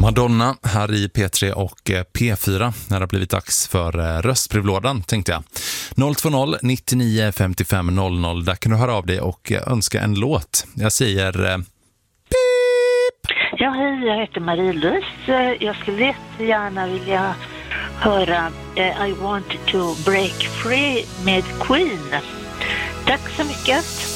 Madonna här i P3 och P4 när det har blivit dags för röstbrevlådan, tänkte jag. 020 99 55 00, där kan du höra av dig och önska en låt. Jag säger pip! Ja, hej, jag heter Marie-Louise. Jag skulle jättegärna vilja höra I Want to Break Free med Queen. Tack så mycket.